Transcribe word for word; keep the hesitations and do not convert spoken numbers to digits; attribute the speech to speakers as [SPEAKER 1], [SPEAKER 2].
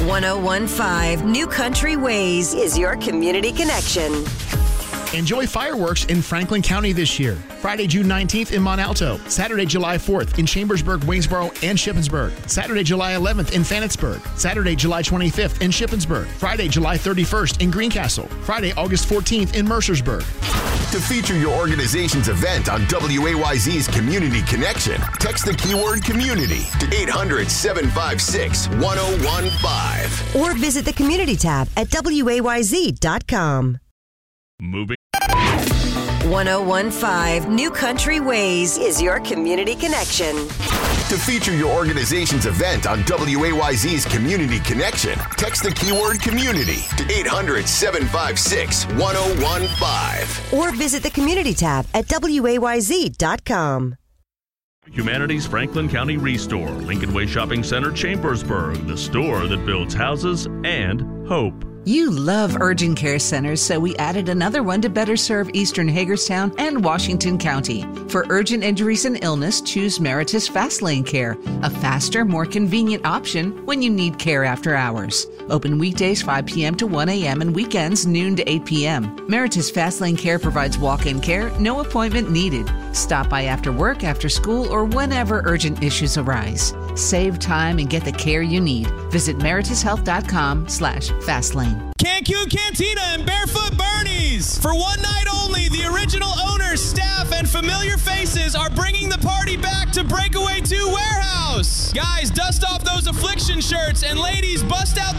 [SPEAKER 1] one oh one point five New Country Ways is your community connection.
[SPEAKER 2] Enjoy fireworks in Franklin County this year. Friday, June nineteenth in Mont Alto. Saturday, July fourth in Chambersburg, Waynesboro, and Shippensburg. Saturday, July eleventh in Fanitsburg. Saturday, July twenty-fifth in Shippensburg. Friday, July thirty-first in Greencastle. Friday, August fourteenth in Mercersburg.
[SPEAKER 3] To feature your organization's event on W A Y Z's Community Connection, text the keyword community to eight hundred, seven five six, one oh one five.
[SPEAKER 1] Or visit the community tab at W A Y Z dot com.
[SPEAKER 4] Moving.
[SPEAKER 1] one oh one point five New Country Ways is your community connection.
[SPEAKER 3] To feature your organization's event on W A Y Z's Community Connection, text the keyword community to eight hundred, seven five six, one oh one five.
[SPEAKER 1] Or visit the community tab at W A Y Z dot com.
[SPEAKER 4] Humanities Franklin County Restore, Lincoln Way Shopping Center, Chambersburg, the store that builds houses and hope.
[SPEAKER 5] You love urgent care centers, so we added another one to better serve Eastern Hagerstown and Washington County. For urgent injuries and illness, choose Meritus Fast Lane Care, a faster, more convenient option when you need care after hours. Open weekdays five p.m. to one a.m. and weekends noon to eight p.m. Meritus Fast Lane Care provides walk-in care, no appointment needed. Stop by after work, after school, or whenever urgent issues arise. Save time and get the care you need. Visit meritus health dot com slash fastlane.
[SPEAKER 6] Cancun Cantina and Barefoot Bernie's. For one night only, the original owners, staff, and familiar faces are bringing the party back to Breakaway two Warehouse. Guys, dust off those affliction shirts, and ladies, bust out